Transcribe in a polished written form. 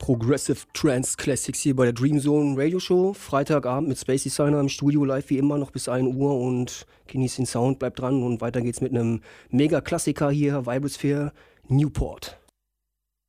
Progressive Trance Classics hier bei der Dream Zone Radio Show. Freitagabend mit Space Designer im Studio live wie immer noch bis 1 Uhr und genießt den Sound, bleibt dran und weiter geht's mit einem Mega-Klassiker hier, Vibrasphere Newport.